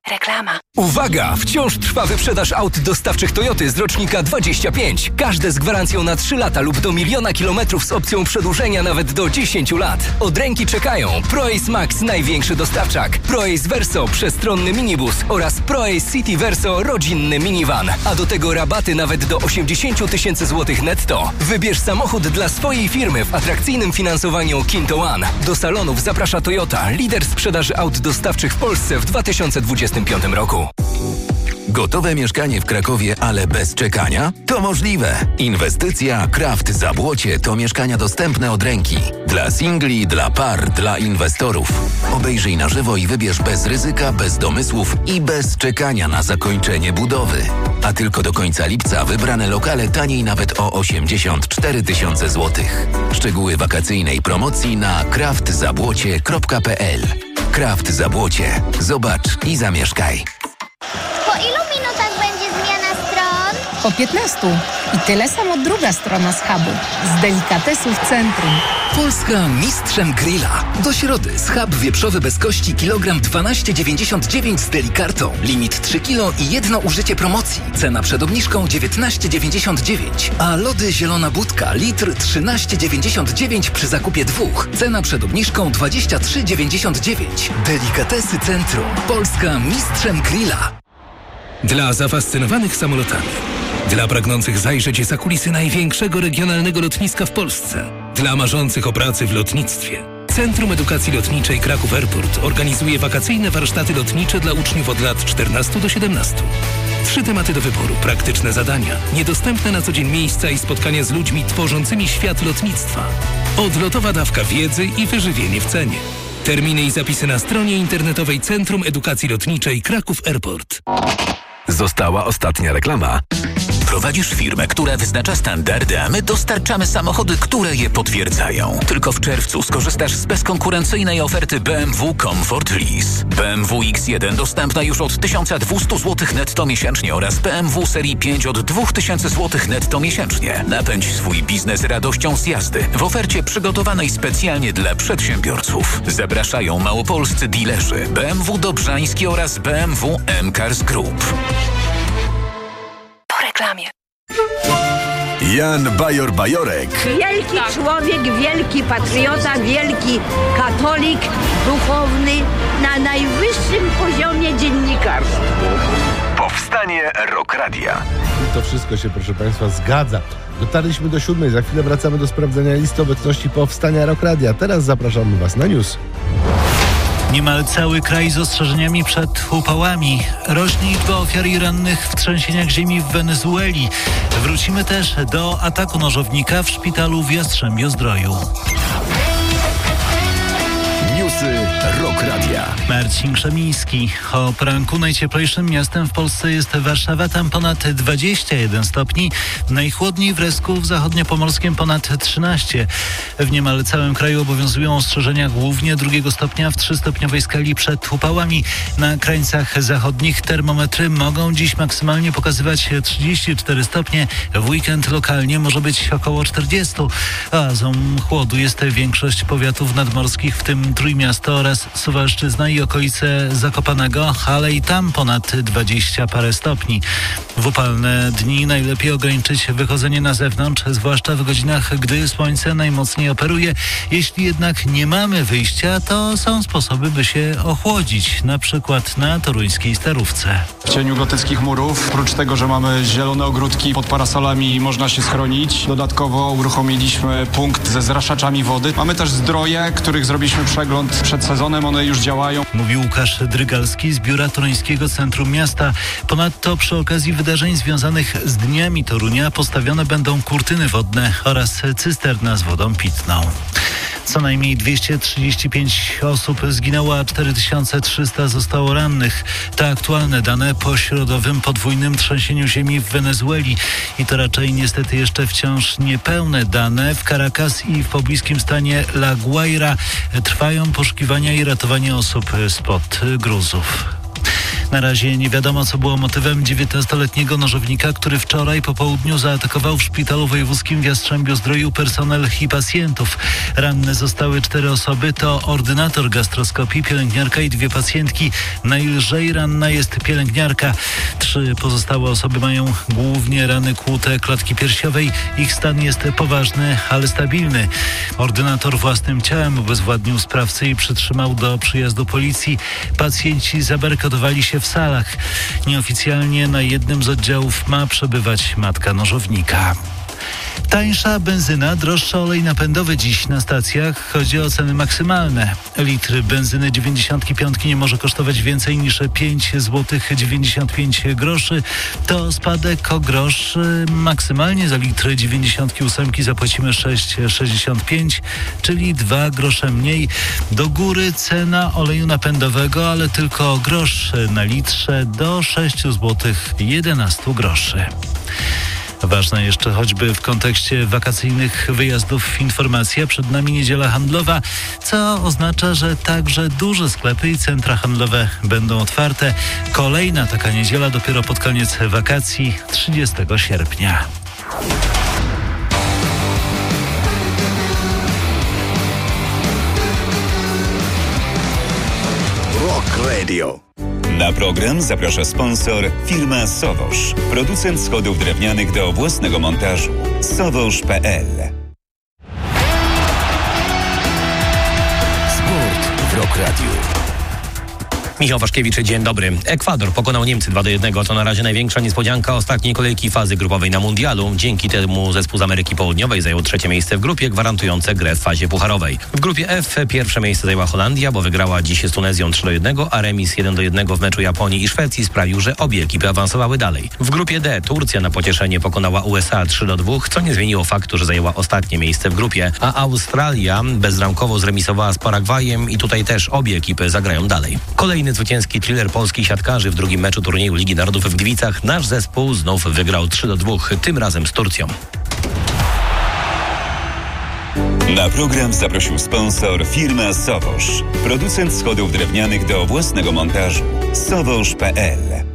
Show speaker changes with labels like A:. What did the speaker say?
A: Reklama.
B: Uwaga! Wciąż trwa wyprzedaż aut dostawczych Toyoty z rocznika 25. Każde z gwarancją na 3 lata lub do 1 000 000 kilometrów z opcją przedłużenia nawet do 10 lat. Od ręki czekają ProAce Max, największy dostawczak, ProAce Verso, przestronny minibus oraz ProAce City Verso, rodzinny minivan. A do tego rabaty nawet do 80 000 złotych netto. Wybierz samochód dla swojej firmy w atrakcyjnym finansowaniu Kinto One. Do salonów zaprasza Toyota, lider sprzedaży aut dostawczych w Polsce w 2025 roku.
C: Gotowe mieszkanie w Krakowie, ale bez czekania? To możliwe. Inwestycja Kraft Zabłocie to mieszkania dostępne od ręki. Dla singli, dla par, dla inwestorów. Obejrzyj na żywo i wybierz bez ryzyka, bez domysłów i bez czekania na zakończenie budowy. A tylko do końca lipca wybrane lokale taniej nawet o 84 000 złotych. Szczegóły wakacyjnej promocji na kraftzabłocie.pl. Kraft Zabłocie. Zobacz i zamieszkaj.
D: Po ilu minutach będzie zmiana stron?
A: Po 15. I tyle samo druga strona z hubu. Z delikatesów centrum.
B: Polska mistrzem grilla. Do środy schab wieprzowy bez kości kilogram 12,99 z delikartą. Limit 3 kg i jedno użycie promocji. Cena przed obniżką 19,99. A lody zielona budka litr 13,99 przy zakupie 2. Cena przed obniżką 23,99. Delikatesy centrum. Polska mistrzem grilla.
E: Dla zafascynowanych samolotami. Dla pragnących zajrzeć za kulisy największego regionalnego lotniska w Polsce. Dla marzących o pracy w lotnictwie. Centrum Edukacji Lotniczej Kraków Airport organizuje wakacyjne warsztaty lotnicze dla uczniów od lat 14 do 17. 3 tematy do wyboru, praktyczne zadania, niedostępne na co dzień miejsca i spotkania z ludźmi tworzącymi świat lotnictwa. Odlotowa dawka wiedzy i wyżywienie w cenie. Terminy i zapisy na stronie internetowej Centrum Edukacji Lotniczej Kraków Airport.
C: Została ostatnia reklama.
F: Prowadzisz firmę, która wyznacza standardy, a my dostarczamy samochody, które je potwierdzają. Tylko w czerwcu skorzystasz z bezkonkurencyjnej oferty BMW Comfort Lease. BMW X1 dostępna już od 1200 zł netto miesięcznie oraz BMW serii 5 od 2000 zł netto miesięcznie. Napędź swój biznes radością z jazdy w ofercie przygotowanej specjalnie dla przedsiębiorców. Zapraszają małopolscy dilerzy BMW Dobrzański oraz BMW M-Cars Group.
A: Po reklamie.
G: Jan Bajor-Bajorek.
H: Wielki człowiek, wielki patriota, wielki katolik, duchowny, na najwyższym poziomie dziennikarstwa.
G: Powstanie Rock Radia.
I: I to wszystko się, proszę Państwa, zgadza. Dotarliśmy do 7. Za chwilę wracamy do sprawdzenia listy obecności Powstania Rock Radia. Teraz zapraszamy Was na news.
J: Niemal cały kraj z ostrzeżeniami przed upałami. Rośnie liczba ofiar i rannych w trzęsieniach ziemi w Wenezueli. Wrócimy też do ataku nożownika w szpitalu w Jastrzębiu-Zdroju.
G: Newsy Rock Radia.
J: Marcin Krzemiński. O poranku najcieplejszym miastem w Polsce jest Warszawa. Tam ponad 21 stopni. Najchłodniej w Resku, w zachodniopomorskim ponad 13. W niemal całym kraju obowiązują ostrzeżenia głównie 2 stopnia w 3-stopniowej skali przed upałami. Na krańcach zachodnich termometry mogą dziś maksymalnie pokazywać 34 stopnie. W weekend lokalnie może być około 40. Oazą chłodu jest większość powiatów nadmorskich, w tym Trójmiasto oraz Suwalszczyzna i okolice Zakopanego, ale i tam ponad 20 parę stopni. W upalne dni najlepiej ograniczyć wychodzenie na zewnątrz, zwłaszcza w godzinach, gdy słońce najmocniej operuje. Jeśli jednak nie mamy wyjścia, to są sposoby, by się ochłodzić, na przykład na toruńskiej Starówce.
K: W cieniu gotyckich murów, oprócz tego, że mamy zielone ogródki pod parasolami, można się schronić. Dodatkowo uruchomiliśmy punkt ze zraszaczami wody. Mamy też zdroje, których zrobiliśmy przegląd przed sezonem, one już działają.
J: Mówił Łukasz Drygalski z Biura Toruńskiego Centrum Miasta. Ponadto przy okazji wydarzeń związanych z Dniami Torunia postawione będą kurtyny wodne oraz cysterna z wodą pitną. Co najmniej 235 osób zginęło, a 4300 zostało rannych. To aktualne dane po środowym podwójnym trzęsieniu ziemi w Wenezueli. I to raczej niestety jeszcze wciąż niepełne dane. W Caracas i w pobliskim stanie La Guaira trwają poszukiwania i ratowanie osób spod gruzów. Na razie nie wiadomo, co było motywem 19-letniego nożownika, który wczoraj po południu zaatakował w szpitalu wojewódzkim w Jastrzębiu-Zdroju personel i pacjentów. Ranne zostały 4 osoby, to ordynator gastroskopii, pielęgniarka i 2 pacjentki. Najlżej ranna jest pielęgniarka. 3 pozostałe osoby mają głównie rany kłute klatki piersiowej. Ich stan jest poważny, ale stabilny. Ordynator własnym ciałem obezwładnił sprawcę i przytrzymał do przyjazdu policji. Pacjenci zabarykadowali się w salach. Nieoficjalnie na jednym z oddziałów ma przebywać matka nożownika. Tańsza benzyna, droższy olej napędowy dziś na stacjach. Chodzi o ceny maksymalne. Litr benzyny 95 nie może kosztować więcej niż 5,95 zł. To spadek o grosz. Maksymalnie za litr 98 zapłacimy 6,65, czyli 2 grosze mniej. Do góry cena oleju napędowego, ale tylko o grosz na litrze, do 6,11 zł. Ważna jeszcze choćby w kontekście wakacyjnych wyjazdów informacja. Przed nami niedziela handlowa, co oznacza, że także duże sklepy i centra handlowe będą otwarte. Kolejna taka niedziela dopiero pod koniec wakacji, 30 sierpnia.
G: Rock Radio.
L: Na program zaprasza sponsor firma Sowosz, producent schodów drewnianych do własnego montażu. Sowosz.pl.
G: Sport w Rock Radio.
M: Michał Waszkiewicz, dzień dobry. Ekwador pokonał Niemcy 2-1. To na razie największa niespodzianka ostatniej kolejki fazy grupowej na mundialu. Dzięki temu zespół z Ameryki Południowej zajął 3. miejsce w grupie, gwarantujące grę w fazie pucharowej. W grupie F pierwsze miejsce zajęła Holandia, bo wygrała dziś z Tunezją 3-1, a remis 1-1 w meczu Japonii i Szwecji sprawił, że obie ekipy awansowały dalej. W grupie D Turcja na pocieszenie pokonała USA 3-2, co nie zmieniło faktu, że zajęła ostatnie miejsce w grupie, a Australia bezbramkowo zremisowała z Paragwajem i tutaj też obie ekipy zagrają dalej. Kolejny zwycięski thriller polskich siatkarzy w drugim meczu turnieju Ligi Narodów w Gliwicach. Nasz zespół znów wygrał 3-2, tym razem z Turcją.
L: Na program zaprosił sponsor firma Sowosz, producent schodów drewnianych do własnego montażu. Sowosz.pl.